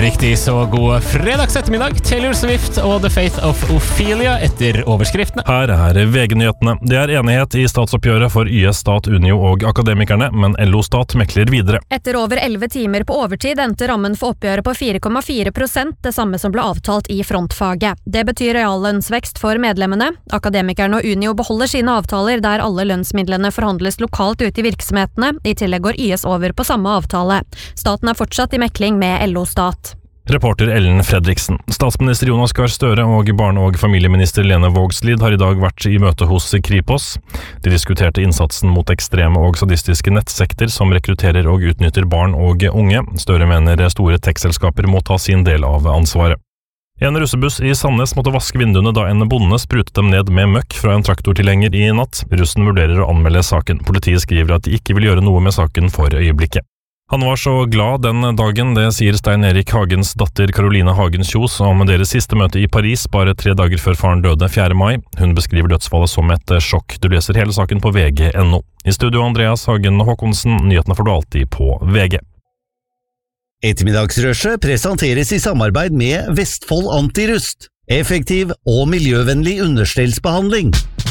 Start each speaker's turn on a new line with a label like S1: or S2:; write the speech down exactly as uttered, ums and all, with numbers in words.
S1: Riktig så god fredagsettermiddag, Taylor Swift og The Faith of Ophelia etter overskriftene.
S2: Her er V G-nyhetene. Det er enighet i statsoppgjøret for Y S Stat, Unio og Akademikerne, men L O Stat mekler videre.
S3: Etter over elleve timer på overtid endte rammen for oppgjøret på fire komma fire prosent, det samme som ble avtalt i frontfaget. Det betyr reallønnsvekst for medlemmene. Akademikerne og Unio beholder sine avtaler der alle lønnsmidlene forhandles lokalt ute i virksomhetene. I tillegg går Y S over på samme avtale. Staten er fortsatt i mekling med L O Stat.
S2: Reporter Ellen Fredriksen. Statsminister Jonas Gahr Støre og barne- og familieminister Lene Vågslid har i dag vært i møte hos Kripos. De diskuterte innsatsen mot ekstreme og sadistiske nettsekter som rekrutterer og utnytter barn og unge. Støre mener store tech-selskaper må ta sin del av ansvaret. En russebuss i Sandnes måtte vaske vinduene da en bonde sprutet dem ned med møkk fra en traktortilhenger i natt. Russen vurderer å anmelde saken. Politiet skriver at de ikke vil gjøre noe med saken for øyeblikket. Han var så glad den dagen, det sier Stein Erik Hagens datter Caroline Hagen Kjos om deres siste møte i Paris bare tre dager før faren døde fjerde mai. Hun beskriver dødsfallet som et sjokk. Du leser hele saken på V G punktum no. I studio Andreas Hagen Håkonsen, nyhetene får du alltid på V G.
S4: Ettermiddagsrushet presenteres i samarbeid med Vestfold Antirust. Effektiv og miljøvennlig understellsbehandling.